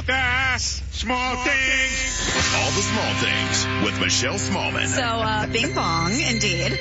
That's small things. All the small things with Michelle Smallman. So, bing bong, indeed.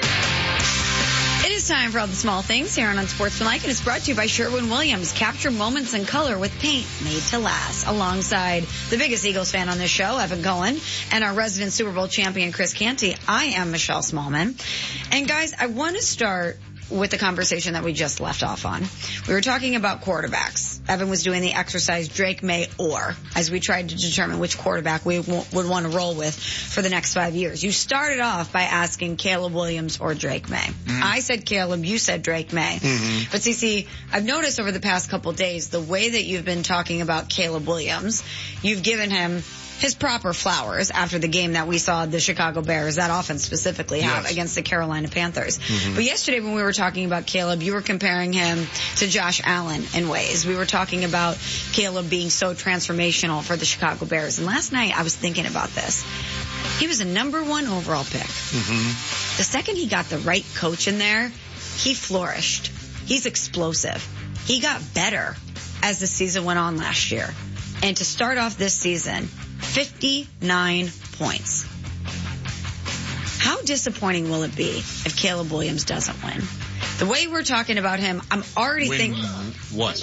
It is time for All the Small Things here on Unsportsmanlike, and it's brought to you by Sherwin-Williams. Capture moments in color with paint made to last. Alongside the biggest Eagles fan on this show, Evan Cohen, and our resident Super Bowl champion, Chris Canty, I am Michelle Smallman. And guys, I want to start with the conversation that we just left off on. We were talking about quarterbacks. Evan was doing the exercise Drake May or, as we tried to determine which quarterback we would want to roll with for the next 5 years. You started off by asking Caleb Williams or Drake May. Mm-hmm. I said Caleb, you said Drake May. Mm-hmm. But see, I've noticed over the past couple days, the way that you've been talking about Caleb Williams, you've given him his proper flowers after the game that we saw the Chicago Bears, that offense specifically, have against the Carolina Panthers. Mm-hmm. But yesterday when we were talking about Caleb, you were comparing him to Josh Allen in ways. We were talking about Caleb being so transformational for the Chicago Bears. And last night I was thinking about this. He was a number 1 overall pick. Mm-hmm. The second he got the right coach in there, he flourished. He's explosive. He got better as the season went on last year. And to start off this season, 59 points. How disappointing will it be if Caleb Williams doesn't win? The way we're talking about him, I'm already thinking... What?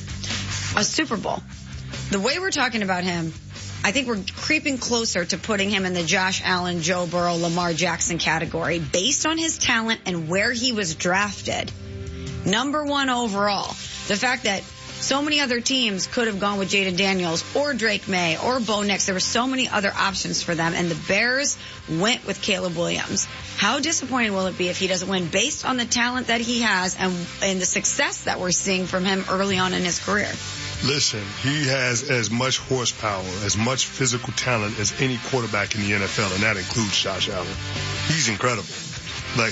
A Super Bowl. The way we're talking about him, I think we're creeping closer to putting him in the Josh Allen, Joe Burrow, Lamar Jackson category based on his talent and where he was drafted. Number 1 overall. The fact that so many other teams could have gone with Jaden Daniels or Drake May or Bo Nix. There were so many other options for them, and the Bears went with Caleb Williams. How disappointing will it be if he doesn't win based on the talent that he has and the success that we're seeing from him early on in his career? Listen, he has as much horsepower, as much physical talent as any quarterback in the NFL, and that includes Josh Allen. He's incredible. Like,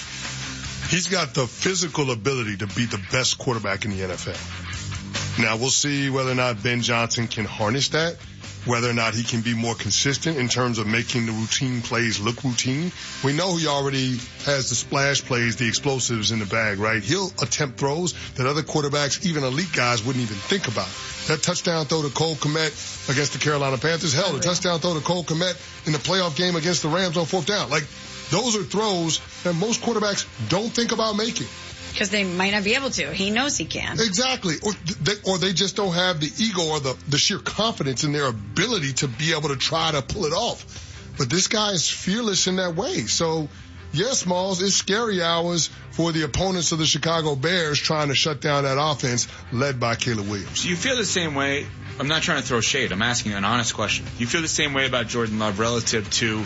he's got the physical ability to be the best quarterback in the NFL. Now, we'll see whether or not Ben Johnson can harness that, whether or not he can be more consistent in terms of making the routine plays look routine. We know he already has the splash plays, the explosives in the bag, right? He'll attempt throws that other quarterbacks, even elite guys, wouldn't even think about. That touchdown throw to Cole Kmet against the Carolina Panthers, hell, the touchdown throw to Cole Kmet in the playoff game against the Rams on 4th down. Like, those are throws that most quarterbacks don't think about making. Because they might not be able to. He knows he can. Exactly. Or they just don't have the ego or the sheer confidence in their ability to be able to try to pull it off. But this guy is fearless in that way. So, yes, Smalls, it's scary hours for the opponents of the Chicago Bears trying to shut down that offense led by Caleb Williams. Do you feel the same way? I'm not trying to throw shade. I'm asking an honest question. Do you feel the same way about Jordan Love relative to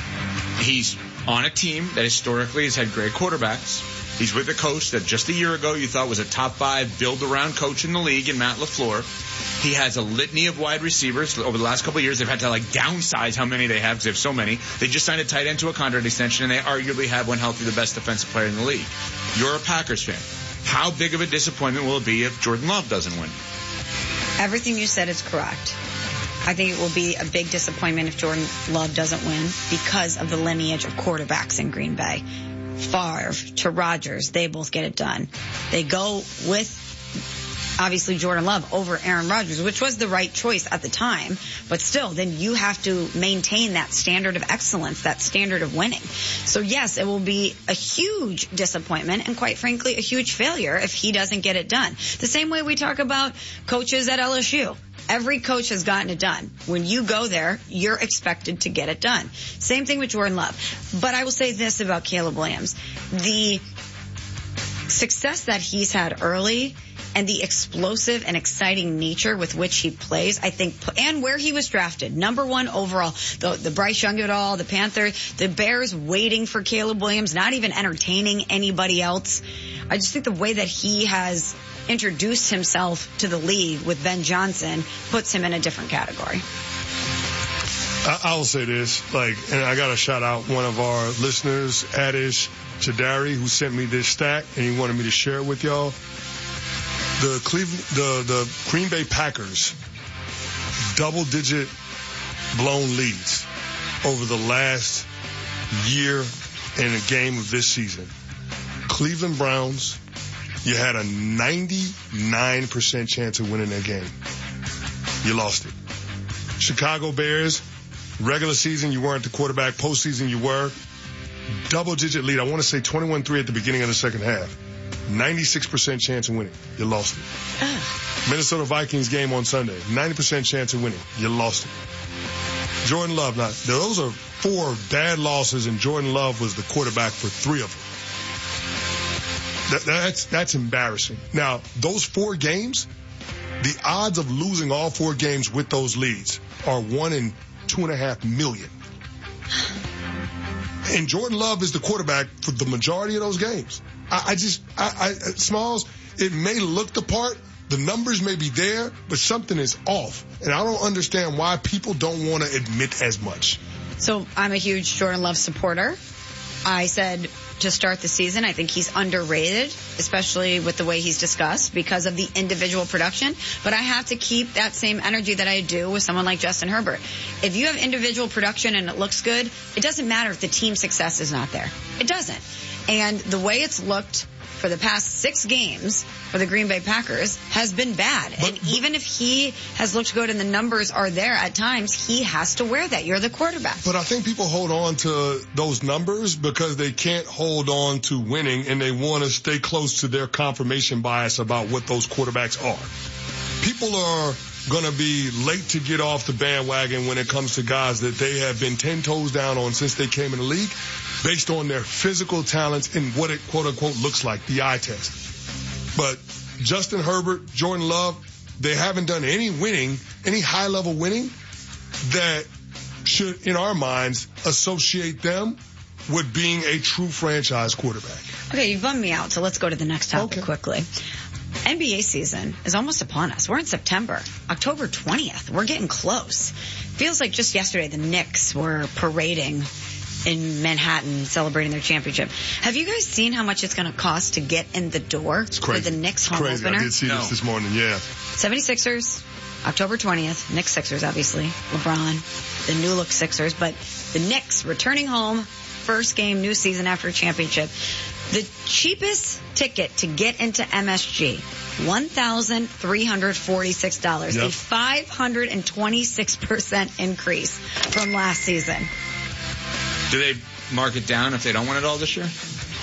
he's on a team that historically has had great quarterbacks? He's with a coach that just a year ago you thought was a top 5 build-around coach in the league in Matt LaFleur. He has a litany of wide receivers. Over the last couple of years, they've had to downsize how many they have because they have so many. They just signed a tight end to a contract extension, and they arguably have, when healthy, the best defensive player in the league. You're a Packers fan. How big of a disappointment will it be if Jordan Love doesn't win? Everything you said is correct. I think it will be a big disappointment if Jordan Love doesn't win because of the lineage of quarterbacks in Green Bay. Favre to Rodgers, they both get it done. They go with, obviously, Jordan Love over Aaron Rodgers, which was the right choice at the time. But still, then you have to maintain that standard of excellence, that standard of winning. So, yes, it will be a huge disappointment and, quite frankly, a huge failure if he doesn't get it done. The same way we talk about coaches at LSU. Every coach has gotten it done. When you go there, you're expected to get it done. Same thing with Jordan Love. But I will say this about Caleb Williams. The success that he's had early and the explosive and exciting nature with which he plays, I think, and where he was drafted, number 1 overall, the Bryce Young of it all, the Panthers, the Bears waiting for Caleb Williams, not even entertaining anybody else. I just think the way that he has introduced himself to the league with Ben Johnson puts him in a different category. I'll say this, and I got to shout out one of our listeners, Adish Chadari, who sent me this stat, and he wanted me to share it with y'all. The Green Bay Packers double-digit blown leads over the last year in a game of this season. Cleveland Browns, you had a 99% chance of winning that game. You lost it. Chicago Bears, regular season, you weren't the quarterback. Postseason, you were. Double-digit lead. I want to say 21-3 at the beginning of the second half. 96% chance of winning. You lost it. Minnesota Vikings game on Sunday. 90% chance of winning. You lost it. Jordan Love. Now, those are 4 bad losses, and Jordan Love was the quarterback for 3 of them. That's embarrassing. Now, those 4 games, the odds of losing all 4 games with those leads are 1 in 2.5 million. And Jordan Love is the quarterback for the majority of those games. Smalls, it may look the part, the numbers may be there, but something is off. And I don't understand why people don't want to admit as much. So I'm a huge Jordan Love supporter. I said to start the season, I think he's underrated, especially with the way he's discussed because of the individual production. But I have to keep that same energy that I do with someone like Justin Herbert. If you have individual production and it looks good, it doesn't matter if the team success is not there. It doesn't. And the way it's looked for the past 6 games for the Green Bay Packers has been bad. And even if he has looked good and the numbers are there at times, he has to wear that. You're the quarterback. But I think people hold on to those numbers because they can't hold on to winning, and they want to stay close to their confirmation bias about what those quarterbacks are. People are going to be late to get off the bandwagon when it comes to guys that they have been 10 toes down on since they came in the league, based on their physical talents and what it, quote-unquote, looks like, the eye test. But Justin Herbert, Jordan Love, they haven't done any winning, any high-level winning that should, in our minds, associate them with being a true franchise quarterback. Okay, you bummed me out, so let's go to the next topic quickly. NBA season is almost upon us. We're in September, October 20th. We're getting close. Feels like just yesterday the Knicks were parading in Manhattan celebrating their championship. Have you guys seen how much it's going to cost to get in the door for the Knicks home opener? I did see this morning, yeah. 76ers, October 20th. Knicks Sixers, obviously. LeBron, the new look Sixers. But the Knicks returning home, first game, new season after a championship. The cheapest ticket to get into MSG, $1,346, a 526% increase from last season. Do they mark it down if they don't win it all this year?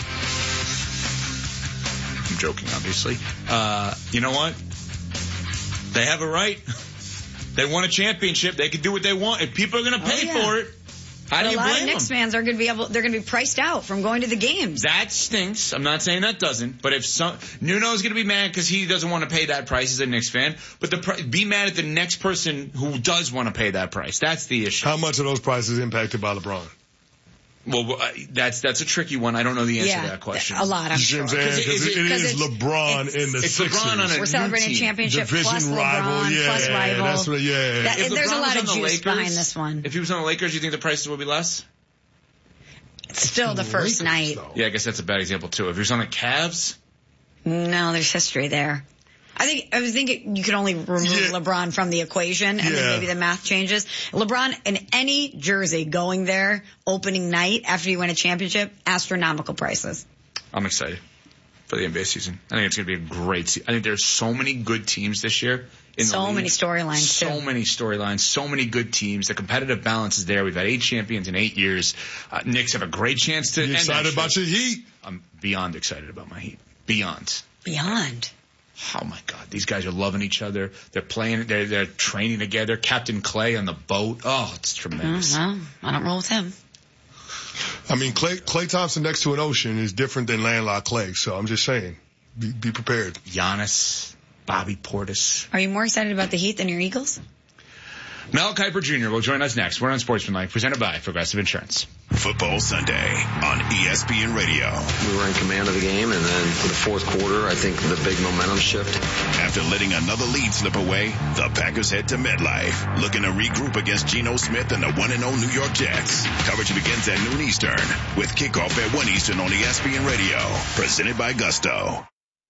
I'm joking, obviously. You know what? They have a right. They won a championship. They can do what they want. If people are going to pay for it, how do you blame them? A lot of Knicks fans are going to they're going to be priced out from going to the games. That stinks. I'm not saying that doesn't. But if Nuno's going to be mad because he doesn't want to pay that price as a Knicks fan, but be mad at the next person who does want to pay that price. That's the issue. How much are those prices impacted by LeBron? Well, that's a tricky one. I don't know the answer to that question. A lot, I'm sure. Because it is LeBron in the Sixers. LeBron on a We're celebrating a championship division plus rival, LeBron plus rival. That's what, There's a lot of juice behind this one. If he was on the Lakers, you think the prices would be less? It's still the first night. Though. Yeah, I guess that's a bad example too. If he was on the Cavs? No, there's history there. I was thinking you could only remove LeBron from the equation, and then maybe the math changes. LeBron in any jersey going there opening night after you win a championship, astronomical prices. I'm excited for the NBA season. I think it's going to be a great season. I think there's so many good teams this year. So many storylines, So many storylines, so many good teams. The competitive balance is there. We've had 8 champions in 8 years. Knicks have a great chance to end. You excited about your Heat? I'm beyond excited about my Heat. Beyond. Oh my God, these guys are loving each other. They're playing, they're training together. Captain Clay on the boat. Oh, it's tremendous. Well, I don't roll with him. I mean, Clay Thompson next to an ocean is different than landlocked Clay. So I'm just saying, be prepared. Giannis, Bobby Portis. Are you more excited about the Heat than your Eagles? Mel Kiper Jr. will join us next. We're on Sportsmanlike, presented by Progressive Insurance. Football Sunday on ESPN Radio. We were in command of the game, and then for the fourth quarter, I think the big momentum shift. After letting another lead slip away, the Packers head to MetLife, looking to regroup against Geno Smith and the 1-0 New York Jets. Coverage begins at noon Eastern, with kickoff at 1 Eastern on ESPN Radio, presented by Gusto.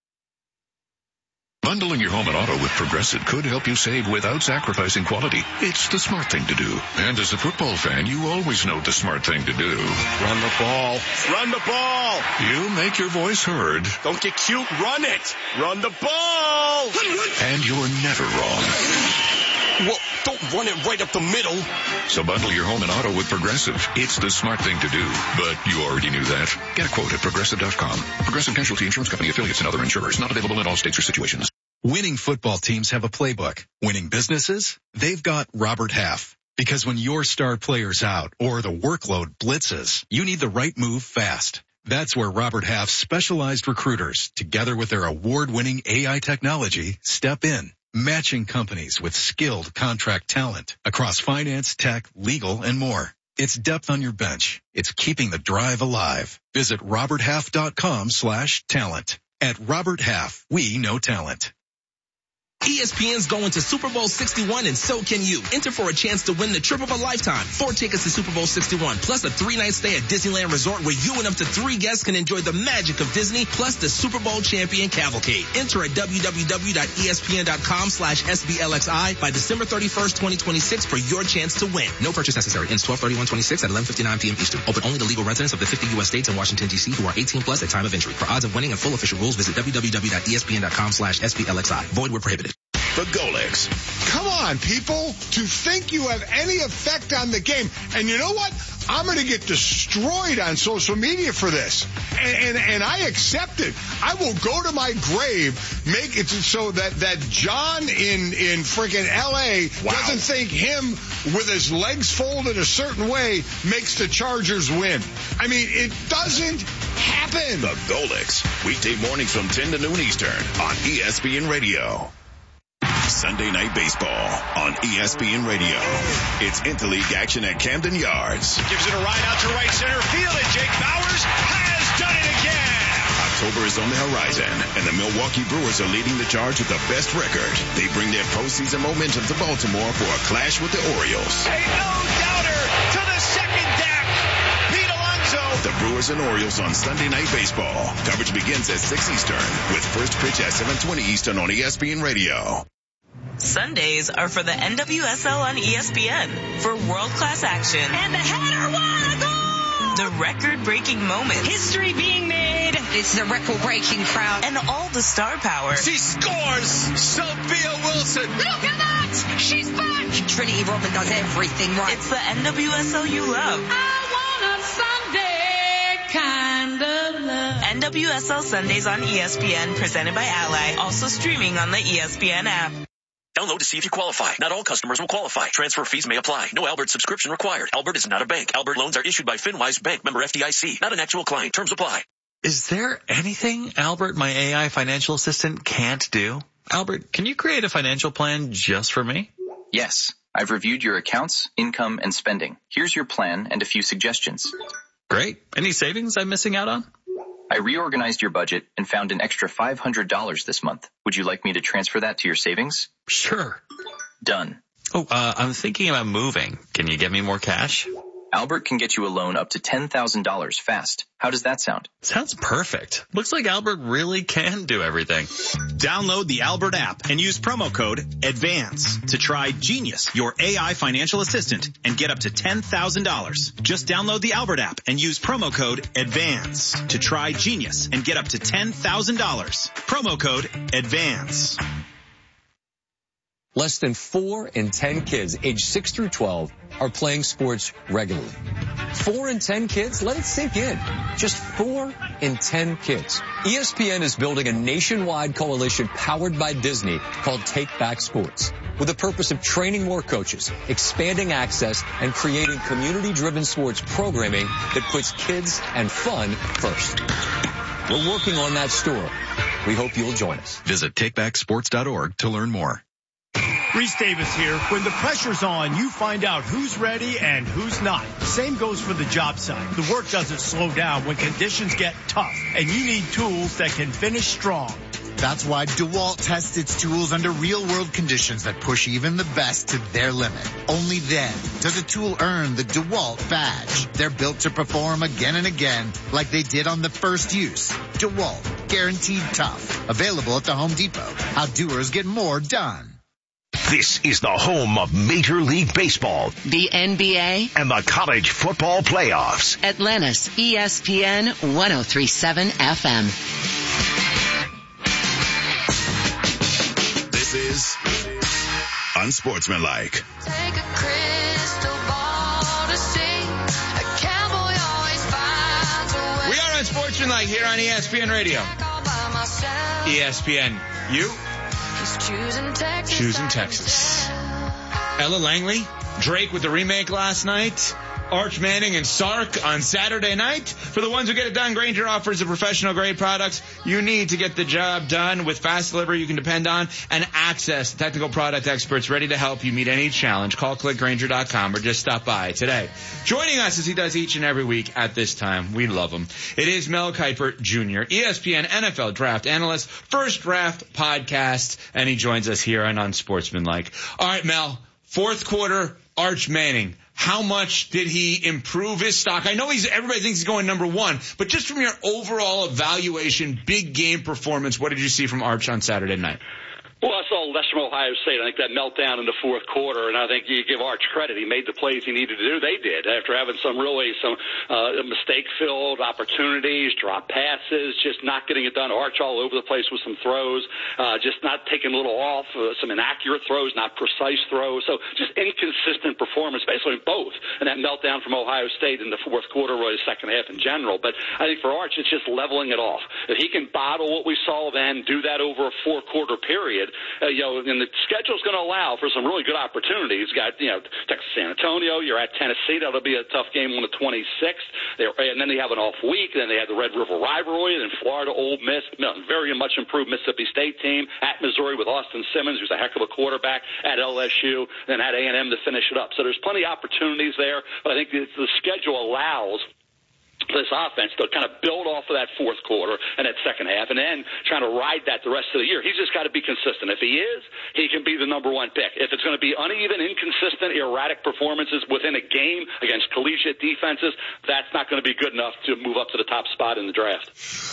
Bundling your home and auto with Progressive could help you save without sacrificing quality. It's the smart thing to do. And as a football fan, you always know the smart thing to do. Run the ball. Run the ball. You make your voice heard. Don't get cute. Run it. Run the ball. And you're never wrong. Well, don't run it right up the middle. So bundle your home and auto with Progressive. It's the smart thing to do, but you already knew that. Get a quote at Progressive.com. Progressive Casualty Insurance Company, affiliates, and other insurers. Not available in all states or situations. Winning football teams have a playbook. Winning businesses, they've got Robert Half. Because when your star player's out or the workload blitzes, you need the right move fast. That's where Robert Half's specialized recruiters, together with their award-winning AI technology, step in, matching companies with skilled contract talent across finance, tech, legal, and more. It's depth on your bench. It's keeping the drive alive. Visit roberthalf.com/talent. At Robert Half, we know talent. ESPN's going to Super Bowl 61 and so can you. Enter for a chance to win the trip of a lifetime. 4 tickets to Super Bowl 61 plus a 3-night stay at Disneyland Resort where you and up to 3 guests can enjoy the magic of Disney plus the Super Bowl champion cavalcade. Enter at www.espn.com/SBLXI by December 31st, 2026 for your chance to win. No purchase necessary. Ends 12/31/26 at 11:59 p.m. Eastern. Open only to legal residents of the 50 U.S. states and Washington, D.C. who are 18 plus at time of entry. For odds of winning and full official rules, visit www.espn.com/SBLXI. Void where prohibited. The Golix. Come on, people. To think you have any effect on the game. And you know what? I'm going to get destroyed on social media for this. And I accept it. I will go to my grave, make it so that John in freaking L.A. doesn't think him with his legs folded a certain way makes the Chargers win. I mean, it doesn't happen. The Golix. Weekday mornings from 10 to noon Eastern on ESPN Radio. Sunday Night Baseball on ESPN Radio. It's interleague action at Camden Yards. Gives it a ride out to right center field, and Jake Bauers has done it again. October is on the horizon, and the Milwaukee Brewers are leading the charge with the best record. They bring their postseason momentum to Baltimore for a clash with the Orioles. A no-doubter to the second deck. Pete Alonso. The Brewers and Orioles on Sunday Night Baseball. Coverage begins at 6 Eastern with first pitch at 7:20 Eastern on ESPN Radio. Sundays are for the NWSL on ESPN for world-class action. And the header, what a goal! The record-breaking moments. History being made. It's the record-breaking crowd. And all the star power. She scores! Sophia Wilson! Look at that! She's back! Trinity Rodman does everything right. It's the NWSL you love. I want a Sunday kind of love. NWSL Sundays on ESPN, presented by Ally. Also streaming on the ESPN app. Download to see if you qualify. Not all customers will qualify. Transfer fees may apply. No Albert subscription required. Albert is not a bank. Albert loans are issued by FinWise Bank, member FDIC. Not an actual client. Terms apply. Is there anything Albert, my AI financial assistant, can't do? Albert, can you create a financial plan just for me? Yes. I've reviewed your accounts, income, and spending. Here's your plan and a few suggestions. Great. Any savings I'm missing out on? I reorganized your budget and found an extra $500 this month. Would you like me to transfer that to your savings? Sure. Done. Oh, I'm thinking about moving. Can you get me more cash? Albert can get you a loan up to $10,000 fast. How does that sound? Sounds perfect. Looks like Albert really can do everything. Download the Albert app and use promo code ADVANCE to try Genius, your AI financial assistant, and get up to $10,000. Just download the Albert app and use promo code ADVANCE to try Genius and get up to $10,000. Promo code ADVANCE. Less than 4 in 10 kids aged 6 through 12 are playing sports regularly. 4 in 10 kids? Let it sink in. Just 4 in 10 kids. ESPN is building a nationwide coalition powered by Disney called Take Back Sports, with the purpose of training more coaches, expanding access, and creating community-driven sports programming that puts kids and fun first. We're working on that story. We hope you'll join us. Visit takebacksports.org to learn more. Reese Davis here. When the pressure's on, you find out who's ready and who's not. Same goes for the job site. The work doesn't slow down when conditions get tough, and you need tools that can finish strong. That's why DeWalt tests its tools under real-world conditions that push even the best to their limit. Only then does a tool earn the DeWalt badge. They're built to perform again and again like they did on the first use. DeWalt, guaranteed tough. Available at the Home Depot. How doers get more done. This is the home of Major League Baseball, the NBA, and the college football playoffs. Atlanta's ESPN 103.7 FM. This is Unsportsmanlike. Take a crystal ball to see. A cowboy always finds a way. We are Unsportsmanlike here on ESPN Radio. ESPN, you? Choosing Texas. Ella Langley, Drake with the remake last night. Arch Manning and Sark on Saturday night. For the ones who get it done, Grainger offers the professional grade products you need to get the job done with fast delivery you can depend on and access to technical product experts ready to help you meet any challenge. Call clickgrainger.com or just stop by today. Joining us as he does each and every week at this time, we love him. It is Mel Kiper Jr., ESPN NFL draft analyst, First Draft podcast, and he joins us here on Unsportsmanlike. All right, Mel, fourth quarter, Arch Manning. How much did he improve his stock? I know everybody thinks he's going number one, but just from your overall evaluation, big game performance, what did you see from Arch on Saturday night? Well, I saw less from Ohio State. I think that meltdown in the fourth quarter, and I think you give Arch credit. He made the plays he needed to do. They did after having some mistake-filled opportunities, drop passes, just not getting it done. Arch all over the place with some throws, just not taking a little off, some inaccurate throws, not precise throws. So just inconsistent performance, basically both. And that meltdown from Ohio State in the fourth quarter, really the second half in general. But I think for Arch, it's just leveling it off. If he can bottle what we saw then, do that over a four-quarter period, and the schedule's going to allow for some really good opportunities. You've got, Texas San Antonio, you're at Tennessee. That'll be a tough game on the 26th. And then they have an off week. Then they have the Red River rivalry. Then Florida, Ole Miss, very much improved Mississippi State team. At Missouri with Austin Simmons, who's a heck of a quarterback. At LSU, then at A&M to finish it up. So there's plenty of opportunities there. But I think the schedule allows this offense to kind of build off of that fourth quarter and that second half and then trying to ride that the rest of the year. He's just got to be consistent. If he is, he can be the number one pick. If it's going to be uneven, inconsistent, erratic performances within a game against collegiate defenses, that's not going to be good enough to move up to the top spot in the draft.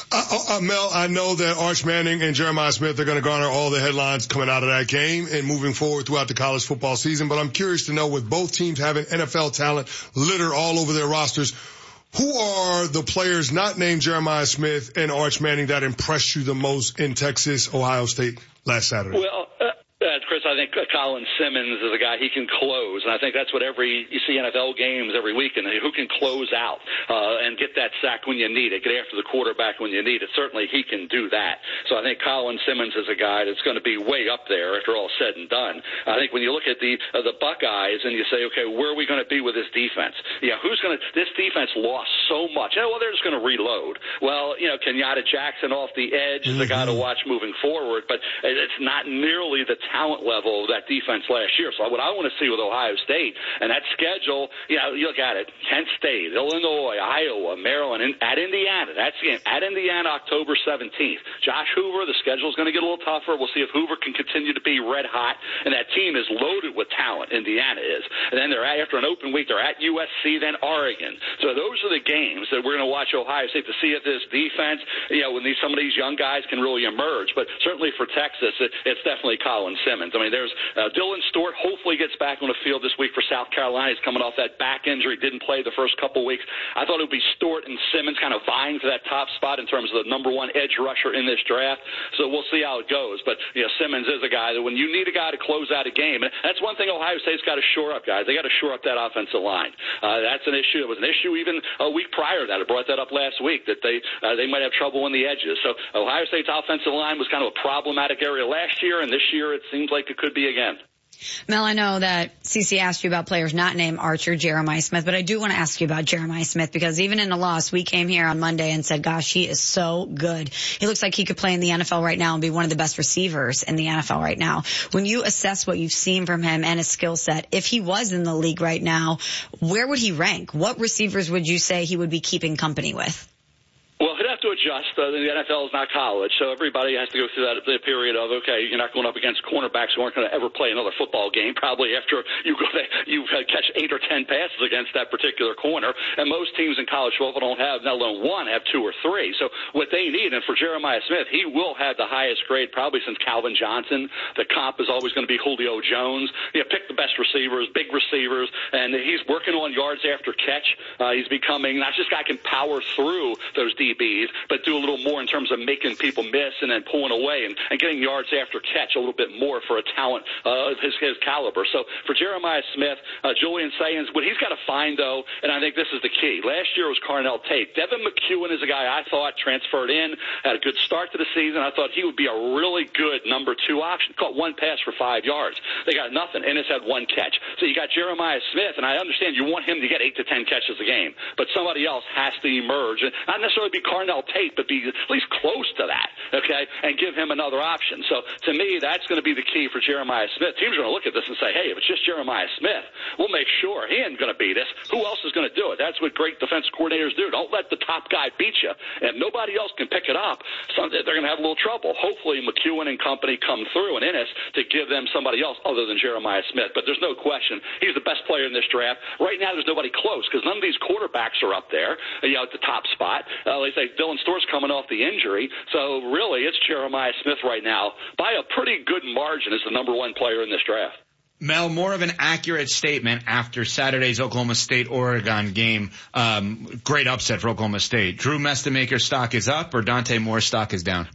Mel, I know that Arch Manning and Jeremiah Smith are going to garner all the headlines coming out of that game and moving forward throughout the college football season, but I'm curious to know, with both teams having NFL talent littered all over their rosters, who are the players not named Jeremiah Smith and Arch Manning that impressed you the most in Texas, Ohio State last Saturday? Well, Chris, I think Colin Simmons is a guy, he can close, and I think that's what you see NFL games every week, and who can close out and get that sack when you need it, get after the quarterback when you need it. Certainly he can do that. So I think Colin Simmons is a guy that's going to be way up there after all said and done. I think when you look at the Buckeyes and you say, okay, where are we going to be with this defense? This defense lost so much. Well, they're just going to reload. Well, Kenyatta Jackson off the edge is a guy to watch moving forward, but it's not nearly the talent level of that defense last year. So what I want to see with Ohio State and that schedule, you look at it, Kent State, Illinois, Iowa, Maryland, and at Indiana. That's the game. At Indiana, October 17th. Josh Hoover, the schedule's going to get a little tougher. We'll see if Hoover can continue to be red hot. And that team is loaded with talent, Indiana is. And then after an open week, they're at USC, then Oregon. So those are the games that we're going to watch Ohio State to see if this defense, when some of these young guys can really emerge. But certainly for Texas, it's definitely Colin Simmons. I mean, there's Dylan Stewart hopefully gets back on the field this week for South Carolina. He's coming off that back injury, didn't play the first couple weeks. I thought it would be Stewart and Simmons kind of vying for that top spot in terms of the number one edge rusher in this draft. So we'll see how it goes. But, Simmons is a guy that when you need a guy to close out a game, and that's one thing Ohio State's got to shore up, guys. They got to shore up that offensive line. That's an issue. It was an issue even a week prior to that. I brought that up last week, that they might have trouble on the edges. So Ohio State's offensive line was kind of a problematic area last year, and this year it seems like it could be again. Mel, I know that CC asked you about players not named Arch or Jeremiah Smith, but I do want to ask you about Jeremiah Smith, because even in the loss, we came here on Monday and said, gosh, he is so good. He looks like he could play in the NFL right now and be one of the best receivers in the NFL right now. When you assess what you've seen from him and his skill set, if he was in the league right now, where would he rank? What receivers would you say he would be keeping company with? Well, he'd have to adjust. The NFL is not college, so everybody has to go through that period of, okay, you're not going up against cornerbacks who aren't going to ever play another football game, probably after you catch 8 or 10 passes against that particular corner. And most teams in college football don't have, not alone one, have 2 or 3. So what they need, and for Jeremiah Smith, he will have the highest grade probably since Calvin Johnson. The comp is always going to be Julio Jones. Pick the best receivers, big receivers, and he's working on yards after catch. He's becoming not just a guy who can power through those DBs, but but do a little more in terms of making people miss and then pulling away and getting yards after catch a little bit more for a talent of his caliber. So for Jeremiah Smith, Julian Sayans, what he's got to find, though, and I think this is the key. Last year was Carnell Tate. Devin McEwen is a guy I thought transferred in, had a good start to the season. I thought he would be a really good number 2 option. Caught one pass for 5 yards. They got nothing. Ennis had 1 catch. So you got Jeremiah Smith, and I understand you want him to get 8 to 10 catches a game, but somebody else has to emerge, and not necessarily be Carnell Tate, but be at least close to that, okay, and give him another option. So to me, that's going to be the key for Jeremiah Smith. Teams are going to look at this and say, hey, if it's just Jeremiah Smith, we'll make sure he ain't going to beat us. Who else is going to do it? That's what great defense coordinators do. Don't let the top guy beat you. And if nobody else can pick it up, they're going to have a little trouble. Hopefully McEwen and company come through and Ennis to give them somebody else other than Jeremiah Smith. But there's no question he's the best player in this draft. Right now there's nobody close because none of these quarterbacks are up there, at the top spot. They say Dylan Store's coming off the injury. So really it's Jeremiah Smith right now by a pretty good margin as the number 1 player in this draft. Mel, more of an accurate statement after Saturday's Oklahoma State-Oregon game. Great upset for Oklahoma State. Drew Mestemaker's stock is up or Dante Moore's stock is down?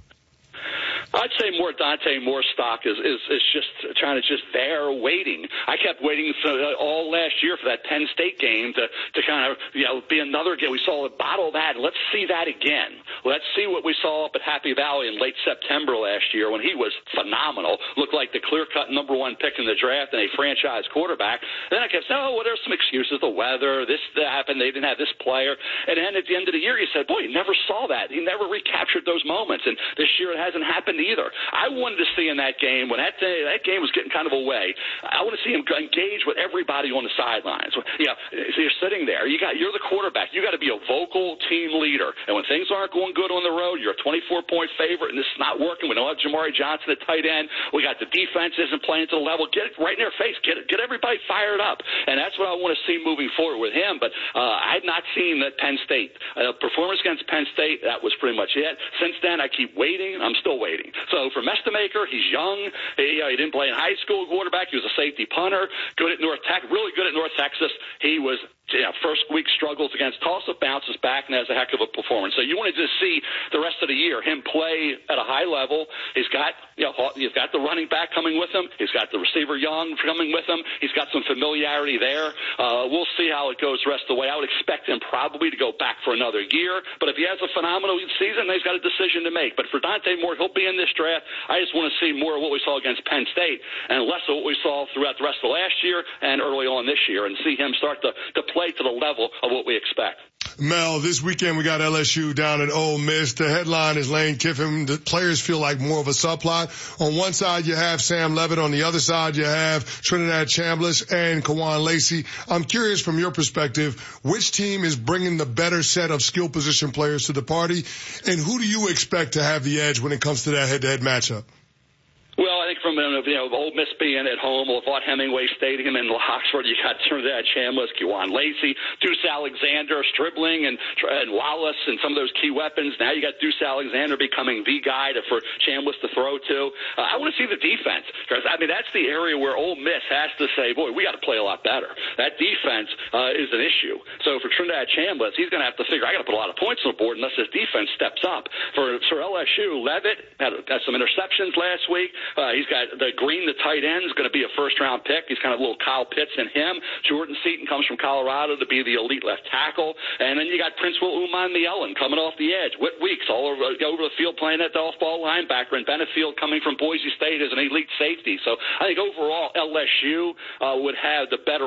I'd say more Dante Moore's stock is just trying to just there waiting. I kept waiting all last year for that Penn State game to kind of be another game. We saw a bottle of that. Let's see that again. Let's see what we saw up at Happy Valley in late September last year when he was phenomenal. Looked like the clear-cut number 1 pick in the draft and a franchise quarterback. Then I kept saying, well, there's some excuses. The weather, this happened. They didn't have this player. And then at the end of the year, you said, boy, you never saw that. He never recaptured those moments. And this year it hasn't happened either. I wanted to see in that game when that game was getting kind of away. I want to see him engage with everybody on the sidelines. So you're sitting there. You're the quarterback. You got to be a vocal team leader. And when things aren't going good on the road, you're a 24-point favorite, and this is not working. We don't have Jamari Johnson at tight end. We got the defense isn't playing to the level. Get it right in their face. Get everybody fired up. And that's what I want to see moving forward with him. But I had not seen that Penn State performance against Penn State. That was pretty much it. Since then, I keep waiting. I'm still waiting. So for Mestemaker, he's young. He didn't play in high school quarterback. He was a safety punter. Good at North Tech. Really good at North Texas. He was first week struggles against Tulsa, bounces back, and has a heck of a performance. So you want to just see the rest of the year him play at a high level. He's got the running back coming with him. He's got the receiver Young coming with him. He's got some familiarity there. We'll see how it goes the rest of the way. I would expect him probably to go back for another year. But if he has a phenomenal season, then he's got a decision to make. But for Dante Moore, he'll be in this draft. I just want to see more of what we saw against Penn State and less of what we saw throughout the rest of last year and early on this year, and see him start to play to the level of what we expect. Mel, this weekend we got LSU down at Ole Miss. The headline is Lane Kiffin. The players feel like more of a subplot. On one side you have Sam Levitt. On the other side you have Trinidad Chambliss and Kawan Lacey. I'm curious from your perspective, which team is bringing the better set of skill position players to the party, and who do you expect to have the edge when it comes to that head-to-head matchup? Well, I think from Ole Miss being at home, Vaught Hemingway Stadium in Oxford, you got Trinidad Chambliss, Kawan Lacey, Deuce Alexander, Stribling, and Wallace, and some of those key weapons. Now you got Deuce Alexander becoming the guy for Chambliss to throw to. I want to see the defense, because that's the area where Ole Miss has to say, boy, we got to play a lot better. That defense is an issue. So for Trinidad Chambliss, he's going to have to figure, I got to put a lot of points on the board unless his defense steps up. For LSU, Levitt had some interceptions last week. He's got the Green, the tight end, is going to be a first-round pick. He's kind of a little Kyle Pitts in him. Jordan Seaton comes from Colorado to be the elite left tackle. And then you got Prince Will Uman-Mielen coming off the edge. Whit Weeks all over the field playing at the off-ball linebacker. And Benefield coming from Boise State as an elite safety. So I think overall LSU would have the better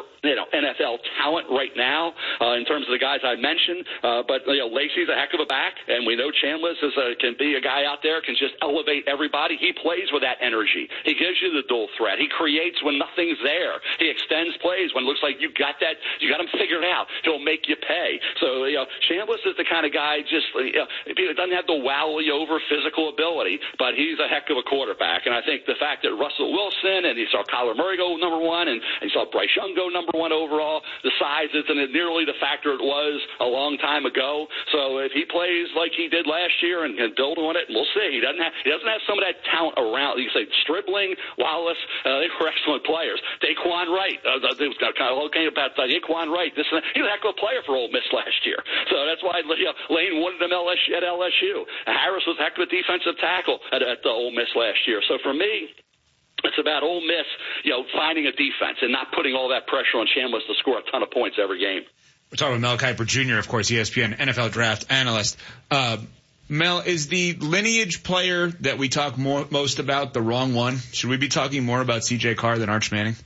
NFL talent right now in terms of the guys I mentioned. But Lacey's a heck of a back. And we know Chambliss can be a guy out there, can just elevate everybody. He plays with that energy. He gives you the dual threat. He creates when nothing's there. He extends plays when it looks like you got him figured out. He'll make you pay. So, Chambliss is the kind of guy he doesn't have the wow you over physical ability, but he's a heck of a quarterback. And I think the fact that Russell Wilson and you saw Kyler Murray go number 1 and you saw Bryce Young go number 1 overall, the size isn't nearly the factor it was a long time ago. So if he plays like he did last year and can build on it, we'll see. He doesn't have some of that talent around. You say Stribling Sterling, Wallace, they were excellent players. Daquan Wright, there was kind of okay about Daquan Wright. He was a heck of a player for Ole Miss last year. So that's why Lane wanted him at LSU. Harris was a heck of a defensive tackle at Ole Miss last year. So for me, it's about Ole Miss, finding a defense and not putting all that pressure on Chambliss to score a ton of points every game. We're talking with Mel Kiper Jr., of course, ESPN NFL draft analyst. Mel, is the lineage player that we talk most about the wrong one? Should we be talking more about C.J. Carr than Arch Manning?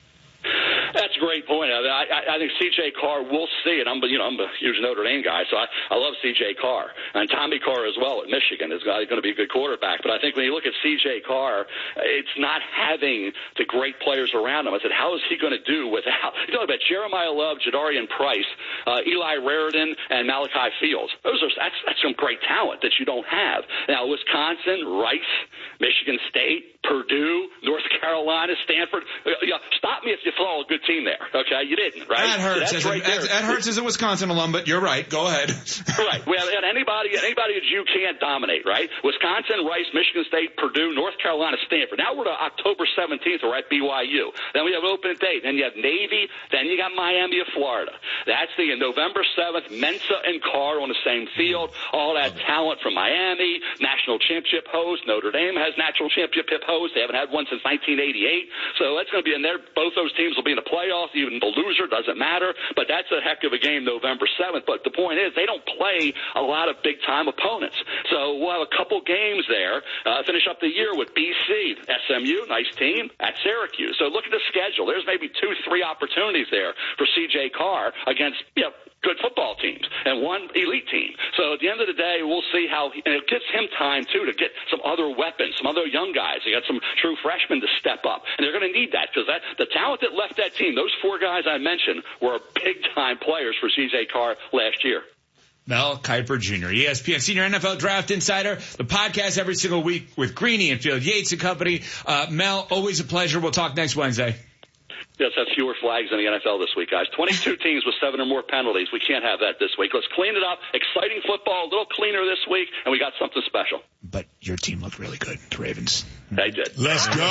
That's a great point. I think C.J. Carr, we'll see it. I'm a huge Notre Dame guy, so I love C.J. Carr. And Tommy Carr as well at Michigan is going to be a good quarterback. But I think when you look at C.J. Carr, it's not having the great players around him. I said, how is he going to do without? You talk about Jeremiah Love, Jadarian Price, Eli Raridan, and Malachi Fields. That's some great talent that you don't have. Now, Wisconsin, Rice, Michigan State, Purdue, North Carolina, Stanford. Stop me if you throw a good team there. Okay, you didn't, right? That hurts. That hurts as a Wisconsin alum, but you're right. Go ahead. Right. Well, and anybody that you can't dominate, right? Wisconsin, Rice, Michigan State, Purdue, North Carolina, Stanford. Now we're to October 17th. We're at BYU. Then we have an open date. Then you have Navy. Then you got Miami of Florida. That's the November 7th. Mensa and Carr on the same field. All that talent from Miami, national championship host. Notre Dame has national championship host. They haven't had one since 1988. So that's going to be in there. Both those teams will be in the playoffs. Even the loser doesn't matter. But that's a heck of a game November 7th. But the point is, they don't play a lot of big-time opponents. So we'll have a couple games there. Finish up the year with BC, SMU, nice team, at Syracuse. So look at the schedule. There's maybe 2-3 opportunities there for C.J. Carr against, good football teams and one elite team. So at the end of the day, we'll see and it gives him time, too, to get some other weapons, some other young guys. They got some true freshmen to step up. And they're going to need that because the talent that left that team, those 4 guys I mentioned, were big-time players for C.J. Carr last year. Mel Kiper Jr., ESPN Senior NFL Draft Insider, the podcast every single week with Greeny and Field Yates and company. Mel, always a pleasure. We'll talk next Wednesday. Let's have fewer flags in the NFL this week, guys. 22 teams with 7 or more penalties. We can't have that this week. Let's clean it up. Exciting football, a little cleaner this week, and we got something special. But your team looked really good, the Ravens. They did. Let's go,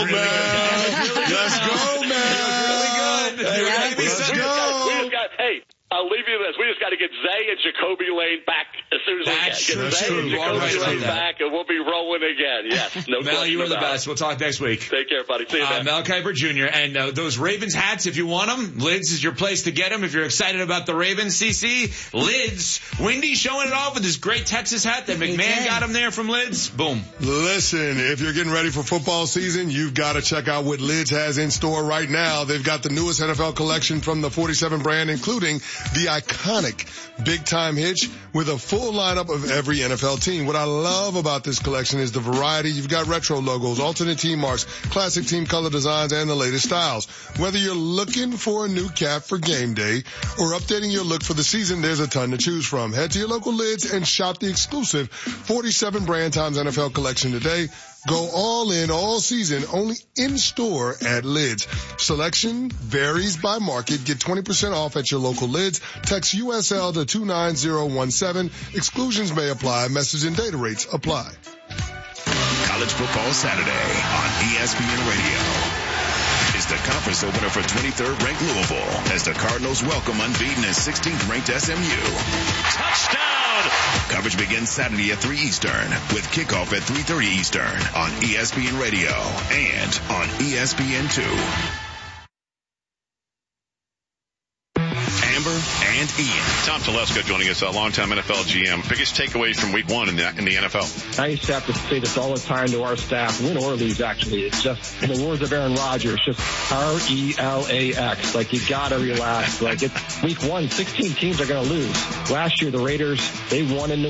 man. Let's go, man. Let's go. Hey, I'll leave you this. We just got to get Zay and Jacoby Lane back as soon as we can. Get Zay and Jacoby Lane back, and we'll be rolling again. Yes, no Mel, you were the best. We'll talk next week. Take care, buddy. See you then. Mel Kiper Jr. And those Ravens hats, if you want them, Lids is your place to get them. If you're excited about the Ravens, CC, Lids. Windy showing it off with his great Texas hat that McMahon got him there from Lids. Boom. Listen, if you're getting ready for football season, you've got to check out what Lids has in store right now. They've got the newest NFL collection from the 47 brand, including the iconic big-time hitch with a full lineup of every NFL team. What I love about this collection is the variety. You've got retro logos, alternate team marks, classic team color designs, and the latest styles. Whether you're looking for a new cap for game day or updating your look for the season, there's a ton to choose from. Head to your local Lids and shop the exclusive 47 brand times NFL collection today. Go all in all season, only in store at Lids. Selection varies by market. Get 20% off at your local Lids. Text USL to 29017. Exclusions may apply. Message and data rates apply. College Football Saturday on ESPN Radio. Is the conference opener for 23rd ranked Louisville as the Cardinals welcome unbeaten and 16th ranked SMU. Touchdown! Coverage begins Saturday at 3 Eastern with kickoff at 3:30 Eastern on ESPN Radio and on ESPN2. Amber and Ian. Tom Telesco joining us, a longtime NFL GM. Biggest takeaways from week 1 in the NFL? I used to have to say this all the time to our staff, win or lose, actually. It's just, in the words of Aaron Rodgers, just RELAX. Like, you gotta relax. Like, it's week 1, 16 teams are gonna lose. Last year, the Raiders, they won in